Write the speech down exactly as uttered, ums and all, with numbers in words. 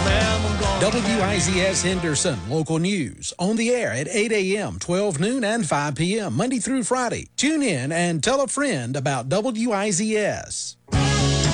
ma'am, I'm gonna W I Z S Henderson, local news, on the air at eight a.m., twelve noon, and five p.m., Monday through Friday. Tune in and tell a friend about W I Z S.